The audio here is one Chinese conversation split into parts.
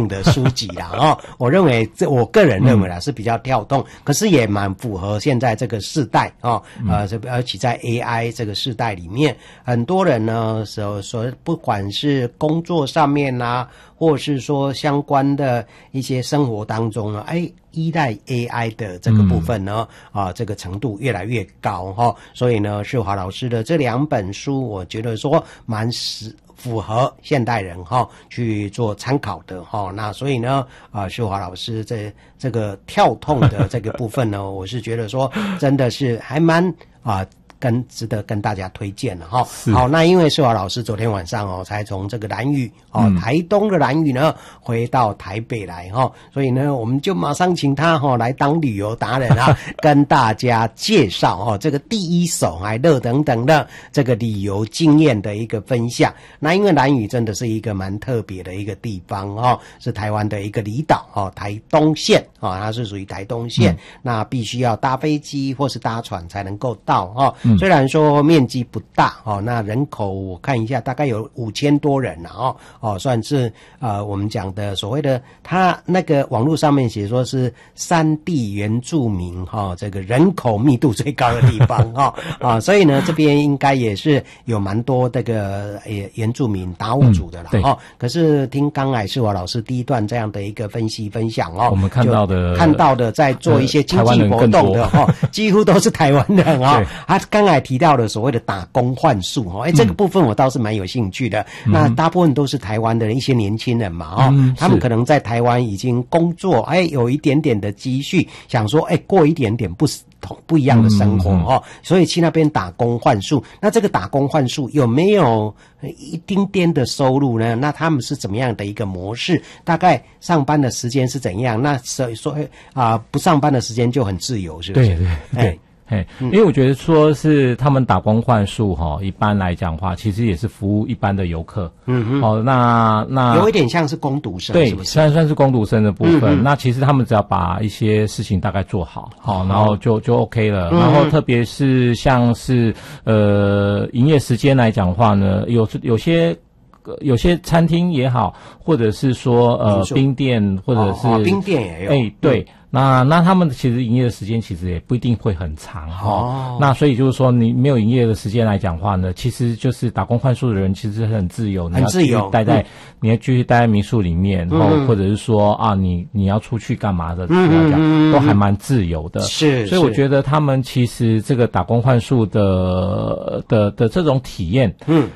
的书籍啦我认为我个人认为啦是比较跳动，可是也蛮符合现在这个世代而且在 AI 这个世代里面，很多人呢不管是工作上面啦，或是说相关的一些生活当中呢，依赖 AI 的这个部分呢，这个程度越来越高所以呢，世华老师的这2本书，我觉得说蛮符合现代人去做参考的那所以呢，世华老师这个跳痛的这个部分呢，我是觉得说真的是还蛮值得跟大家推荐了好，那因为世华老师昨天晚上才从这个兰屿台东的兰屿呢回到台北来所以呢我们就马上请他来当旅游达人跟大家介绍这个第一手还热等等的这个旅游经验的一个分享。那因为兰屿真的是一个蛮特别的一个地方是台湾的一个离岛台东县它是属于台东县那必须要搭飞机或是搭船才能够到虽然说面积不大那人口我看一下大概有5000多人算是我们讲的所谓的他那个网络上面写说是山地原住民这个人口密度最高的地方所以呢这边应该也是有蛮多这个原住民达悟族的啦可是听刚才世华老师第一段这样的一个分析分享我们看到的在做一些经济活动的几乎都是台湾人他刚才提到的所谓的打工换宿这个部分我倒是蛮有兴趣的那大部分都是台湾的一些年轻人嘛他们可能在台湾已经工作有一点点的积蓄，想说过一点点不一样的生活所以去那边打工换宿。那这个打工换宿有没有一丁点的收入呢？那他们是怎么样的一个模式？大概上班的时间是怎样？那所以不上班的时间就很自由，是不是？ 对因为我觉得说是他们打工换宿一般来讲的话，其实也是服务一般的游客。那有一点像是工读生， 对， 是不是？ 算是工读生的部分。那其实他们只要把一些事情大概做好，然后就 OK 了。然后特别是像是营业时间来讲的话呢，有些餐厅也好，或者是说冰店，或者是冰店也有对。那他们其实营业的时间其实也不一定会很长那所以就是说你没有营业的时间来讲的话呢，其实就是打工换宿的人其实很自由， 很自由， 你要继续待在民宿里面或者是说你要出去干嘛的来讲都还蛮自由的。 是， 所以我觉得他们其实这个打工换宿的这种体验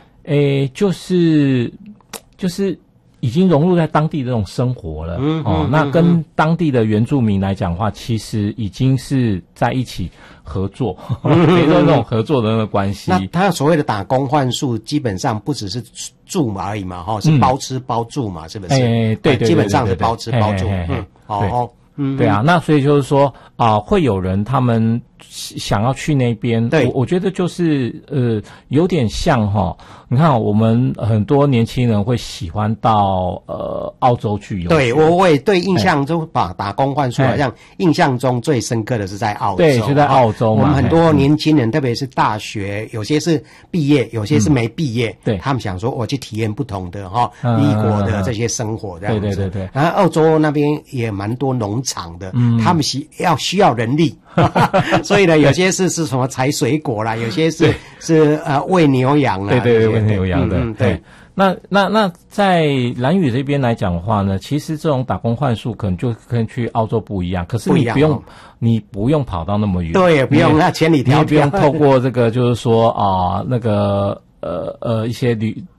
就是已经融入在当地的这种生活了那跟当地的原住民来讲的话，其实已经是在一起合作可以说那种合作的那个关系。 那他所谓的打工换宿基本上不只是住嘛而已嘛是包吃包住嘛，是不是？ 对， 基本上是包吃包住对啊，那所以就是说会有人他们想要去那边，我觉得就是有点像你看我们很多年轻人会喜欢到澳洲去游学。 对，我也对印象中打工换宿好像印象中最深刻的是在澳洲。 对，是在澳洲嘛。 我们很多年轻人特别是大学有些是毕业，有些是没毕业，对，他们想说我去体验不同的异国的这些生活这样子。对。然后澳洲那边也蛮多农场的，他们需要人力所以呢有些是什么采水果啦，有些是喂牛羊啦， 对，喂牛羊的对。那在兰屿这边来讲的话呢，其实这种打工换宿可能就跟去澳洲不一样，可是你不用跑到那么远， 对，不用那千里迢迢， 你也不用透过这个就是说那个一些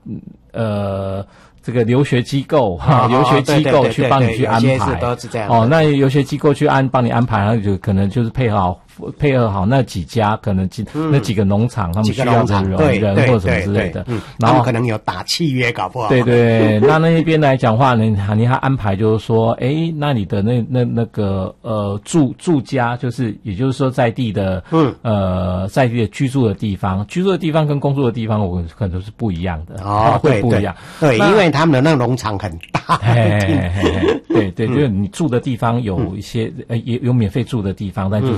这个留学机构留学机构去帮你去安排， 都是这样那留学机构去帮你安排，然后就可能就是配合好那几家可能那几个农场他们需要的人或者什么之类的， 然后可能有打契约搞不好。 对，那边来讲话呢，你还安排就是说那你的那个住家就是也就是说在地的在地的居住的地方跟工作的地方我可能是不一样的会不一样。 对，因为他们的那个农场很大。 对，就是你住的地方有一些有免费住的地方，但就是跟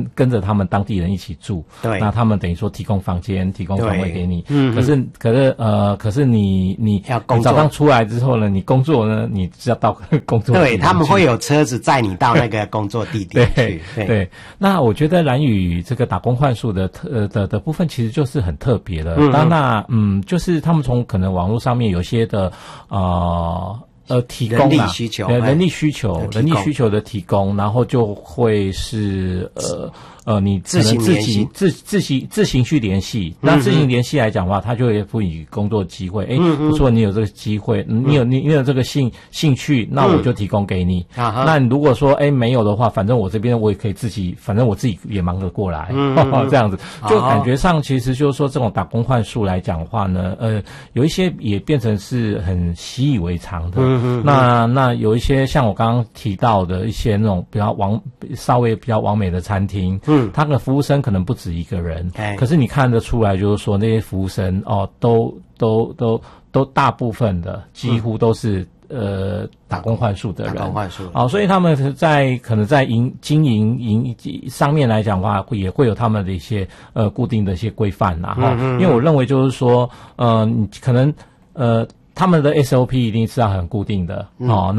跟着他们当地人一起住， 对， 那他们等于说提供房间、提供床位给你，可是你早上出来之后呢，你工作呢，你是要到工作地点去， 对，他们会有车子载你到那个工作地点去， 对。那我觉得兰屿这个打工换宿的部分其实就是很特别的，就是他们从可能网络上面有些的提供人力需求的提供，然后就会是你自行去联系。那自行联系来讲的话，他就会赋予工作机会。不错，你有这个机会，你有这个兴趣，那我就提供给你。那你如果说没有的话，反正我这边我也可以反正我自己也忙得过来。这样子，就感觉上其实就是说这种打工换宿来讲的话呢，有一些也变成是很习以为常的。那有一些像我刚刚提到的一些那种稍微比较完美的餐厅。他的服务生可能不止一个人，可是你看得出来，就是说那些服务生都大部分的几乎都是打工换宿的人，打工换宿所以他们可能在经营上面来讲的话，也会有他们的一些固定的一些规范啦。因为我认为就是说你可能他们的 SOP 一定是要很固定的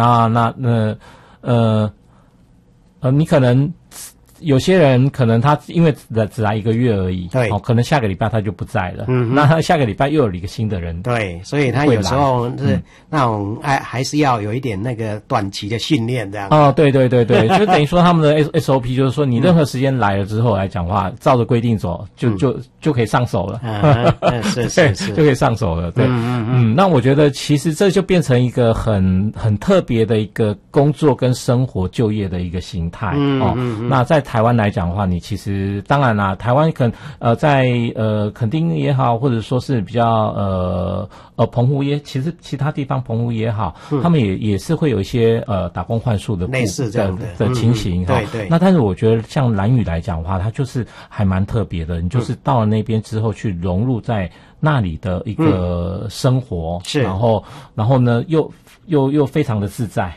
你可能。有些人可能他因为只来1个月而已，对，可能下个礼拜他就不在了，那他下个礼拜又有一个新的人， 对，所以他有时候是那种还是要有一点那个短期的训练这样。 对，就等于说他们的 SOP 就是说，你任何时间来了之后来讲话，照着规定走，就可以上手了， 是， 就可以上手了，对，那我觉得其实这就变成一个很特别的一个工作跟生活就业的一个形态那在台湾来讲的话，你其实当然啦，台湾在垦丁也好，或者说是比较澎湖其实其他地方澎湖也好，他们也是会有一些打工换宿的类似这样的情形对。 那但是我觉得像兰屿来讲的话，它就是还蛮特别的，你就是到了那边之后去融入在那里的一个生活， 是， 然后呢又非常的自在，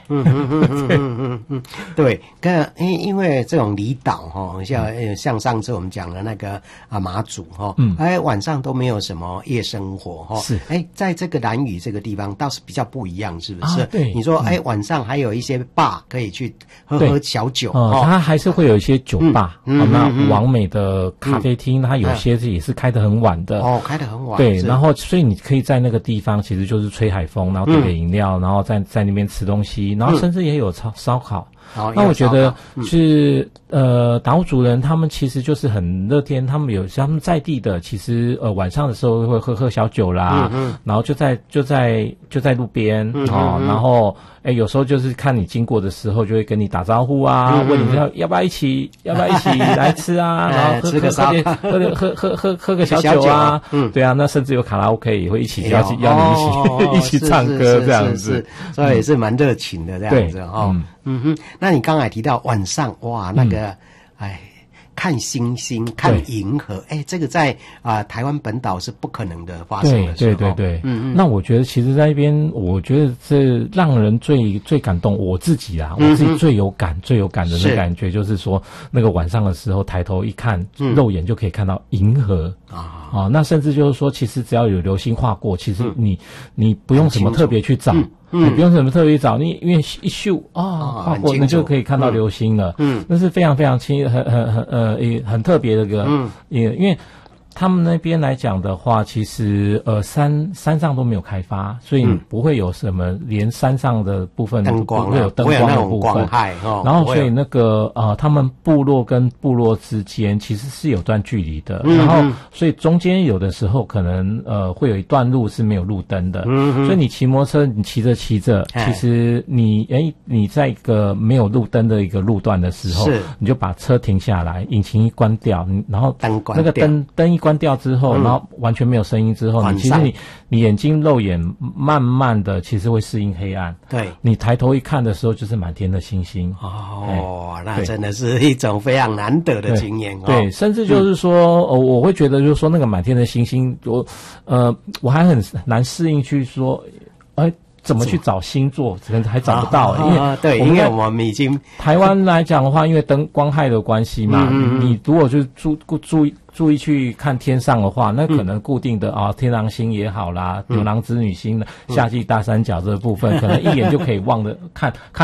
对，因为这种离岛像上次我们讲的那个马祖晚上都没有什么夜生活是， 在这个兰屿这个地方倒是比较不一样，是不是？ 对， 你说晚上还有一些bar可以去喝小酒它还是会有一些酒吧，那完美的咖啡厅，它有些也是开得很晚的开得很晚， 对，然后所以你可以在那个地方其实就是吹海风，然后点饮料，然后在那边吃东西，然后甚至也有烧烤。那我觉得是达悟族人他们其实就是很乐天，他们在地的，其实晚上的时候会喝小酒啦，然后就在路边然后有时候就是看你经过的时候就会跟你打招呼啊，问你要不要一起来吃啊，然后吃个烧喝个小酒啊，对啊，那甚至有卡拉 OK 也会一起邀你一起唱歌这样子， 所以也是蛮热情的这样子那你刚才提到晚上哇，那个看星星、看银河，这个在台湾本岛是不可能的发生的时候。 对。那我觉得其实在那边，我觉得这让人最感动，我自己最有感的那感觉，就是说那个晚上的时候抬头一看，肉眼就可以看到银河那甚至就是说，其实只要有流星划过，其实你不用什么特别去找。你不用什么特别找，你因为一咻划过，你就可以看到流星了。那是非常非常很特别的一个，因为他们那边来讲的话，其实山上都没有开发，所以不会有什么连山上的部分灯光不会有灯光的部分。然后所以那个他们部落跟部落之间其实是有段距离的，然后所以中间有的时候可能会有一段路是没有路灯的，所以你骑摩托车你骑着，其实你在一个没有路灯的一个路段的时候，你就把车停下来，引擎一关掉，然后那个灯一关掉之后，然后完全没有声音之后，其实你眼睛肉眼慢慢的其实会适应黑暗。 对， 你抬头一看的时候就是满天的星星。 那真的是一种非常难得的经验。 对，甚至就是说，我会觉得就是说那个满天的星星，我还很难适应去说， 怎么去找星座，可能还找不到， 因为我们已经台湾来讲的话，因为灯光害的关系嘛，你如果就是注意去看天上的话，那可能固定的天狼星也好啦，牛郎织女星的夏季大三角这个部分，可能一眼就可以看